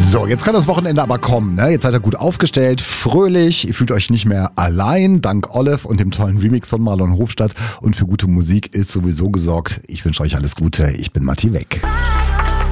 So, jetzt kann das Wochenende aber kommen, ne? Jetzt seid ihr gut aufgestellt, fröhlich, ihr fühlt euch nicht mehr allein, dank Olive und dem tollen Remix von Marlon Hofstadt. Und für gute Musik ist sowieso gesorgt. Ich wünsche euch alles Gute, ich bin Matti Weck.